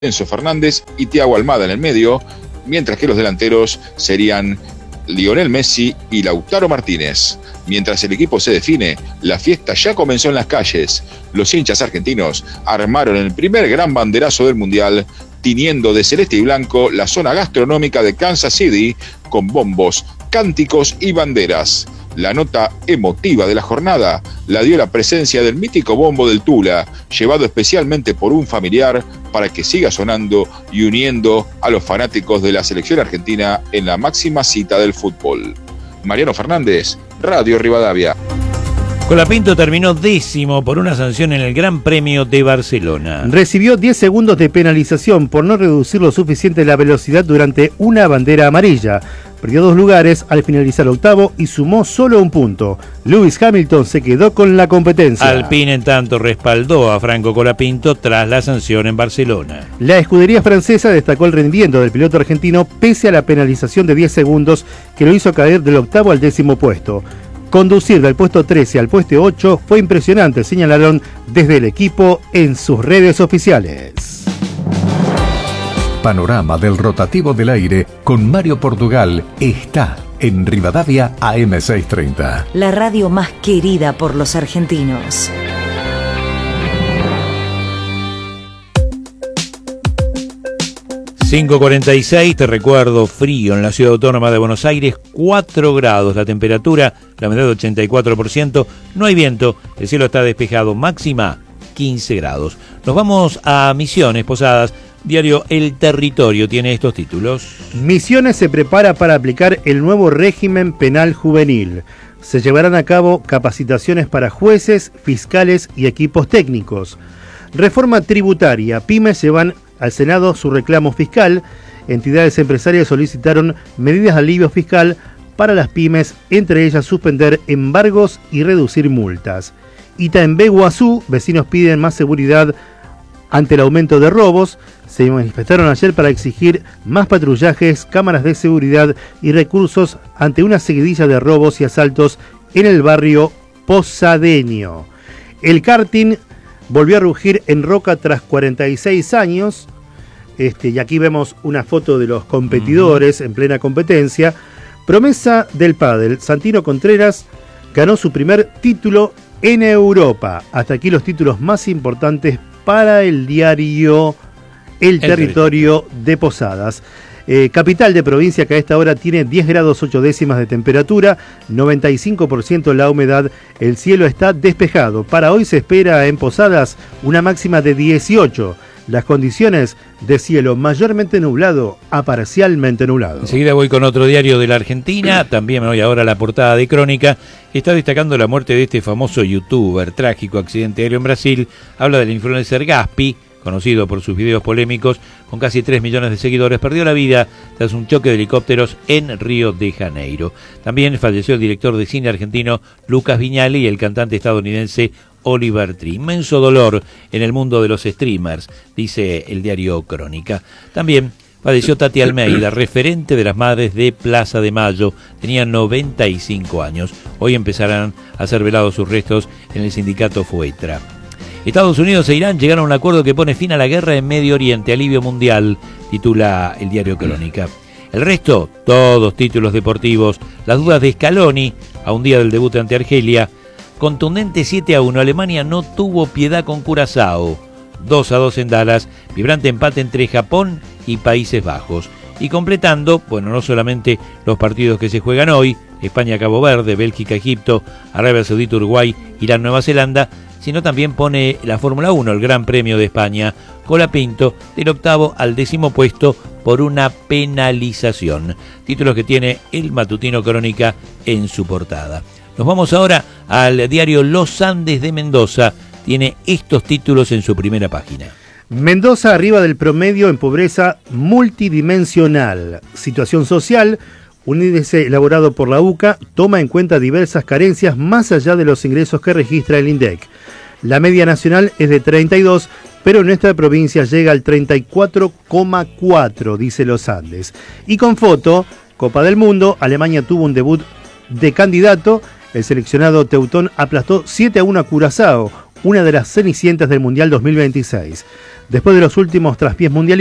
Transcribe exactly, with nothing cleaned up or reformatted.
Enzo Fernández y Thiago Almada en el medio, mientras que los delanteros serían Lionel Messi y Lautaro Martínez. Mientras el equipo se define, la fiesta ya comenzó en las calles. Los hinchas argentinos armaron el primer gran banderazo del Mundial, tiñendo de celeste y blanco la zona gastronómica de Kansas City con bombos, cánticos y banderas. La nota emotiva de la jornada la dio la presencia del mítico bombo del Tula, llevado especialmente por un familiar para que siga sonando y uniendo a los fanáticos de la selección argentina en la máxima cita del fútbol. Mariano Fernández, Radio Rivadavia. Colapinto terminó décimo por una sanción en el Gran Premio de Barcelona. Recibió diez segundos de penalización por no reducir lo suficiente la velocidad durante una bandera amarilla. Perdió dos lugares al finalizar octavo y sumó solo un punto. Lewis Hamilton se quedó con la competencia. Alpine, en tanto, respaldó a Franco Colapinto tras la sanción en Barcelona. La escudería francesa destacó el rendimiento del piloto argentino pese a la penalización de diez segundos que lo hizo caer del octavo al décimo puesto. Conducir del puesto trece al puesto ocho fue impresionante, señalaron desde el equipo en sus redes oficiales. Panorama del rotativo del aire con Mario Portugal está en Rivadavia A M seiscientos treinta. La radio más querida por los argentinos. cinco cuarenta y seis, te recuerdo, frío en la ciudad autónoma de Buenos Aires, cuatro grados la temperatura, la humedad ochenta y cuatro por ciento, no hay viento, el cielo está despejado, máxima quince grados. Nos vamos a Misiones, Posadas. Diario El Territorio tiene estos títulos. Misiones se prepara para aplicar el nuevo régimen penal juvenil. Se llevarán a cabo capacitaciones para jueces, fiscales y equipos técnicos. Reforma tributaria. Pymes llevan al Senado su reclamo fiscal. Entidades empresarias solicitaron medidas de alivio fiscal para las pymes, entre ellas suspender embargos y reducir multas. Itaembé, Guazú, vecinos piden más seguridad ante el aumento de robos. Se manifestaron ayer para exigir más patrullajes, cámaras de seguridad y recursos ante una seguidilla de robos y asaltos en el barrio posadeño. El karting volvió a rugir en Roca tras cuarenta y seis años. Este, y aquí vemos una foto de los competidores uh-huh. en plena competencia. Promesa del pádel, Santino Contreras ganó su primer título en Europa. Hasta aquí los títulos más importantes para el diario El, el Territorio de Posadas. Eh, capital de provincia que a esta hora tiene diez grados ocho décimas de temperatura, noventa y cinco por ciento la humedad, el cielo está despejado. Para hoy se espera en Posadas una máxima de dieciocho. Las condiciones de cielo mayormente nublado a parcialmente nublado. Enseguida voy con otro diario de la Argentina, también me voy ahora a la portada de Crónica. Está destacando la muerte de este famoso youtuber, trágico accidente aéreo en Brasil. Habla del influencer Gaspi, conocido por sus videos polémicos, con casi tres millones de seguidores, perdió la vida tras un choque de helicópteros en Río de Janeiro. También falleció el director de cine argentino Lucas Viñale y el cantante estadounidense Oliver Tree. Inmenso dolor en el mundo de los streamers, dice el diario Crónica. También falleció Tati Almeida, referente de las madres de Plaza de Mayo. Tenía noventa y cinco años. Hoy empezarán a ser velados sus restos en el sindicato Fuetra. Estados Unidos e Irán llegaron a un acuerdo que pone fin a la guerra en Medio Oriente, alivio mundial, titula el diario Crónica. El resto, todos títulos deportivos. Las dudas de Scaloni a un día del debut ante Argelia. Contundente siete a uno, Alemania no tuvo piedad con Curazao. dos a dos en Dallas, vibrante empate entre Japón y Países Bajos. Y completando, bueno, no solamente los partidos que se juegan hoy, España-Cabo Verde, Bélgica-Egipto, Arabia Saudita, Uruguay, Irán-Nueva Zelanda, sino también pone la Fórmula uno, el Gran Premio de España, Colapinto del octavo al décimo puesto por una penalización. Títulos que tiene el matutino Crónica en su portada. Nos vamos ahora al diario Los Andes de Mendoza. Tiene estos títulos en su primera página. Mendoza arriba del promedio en pobreza multidimensional. Situación social. Un índice elaborado por la U C A toma en cuenta diversas carencias más allá de los ingresos que registra el INDEC. La media nacional es de treinta y dos, pero en nuestra provincia llega al treinta y cuatro coma cuatro, dice Los Andes. Y con foto, Copa del Mundo, Alemania tuvo un debut de candidato. El seleccionado teutón aplastó siete a uno a Curazao, una de las cenicientas del Mundial dos mil veintiséis. Después de los últimos traspiés mundialistas,